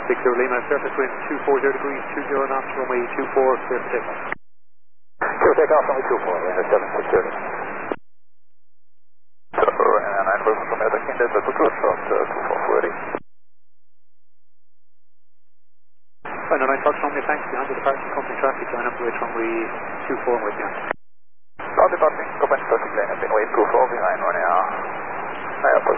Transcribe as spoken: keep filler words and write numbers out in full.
six zero Lima, surface wind two four zero degrees, two zero knots, runway two four, clear for takeoff. Clear for takeoff, runway two four, wind seven six zero. So, and nine four from Delta King Delta to cruise from two four forty. Fine, nine Fox runway, thanks, behind the departing company traffic, line up with runway two four with you. Now departing company traffic, line up with runway two four behind one, yeah. Airport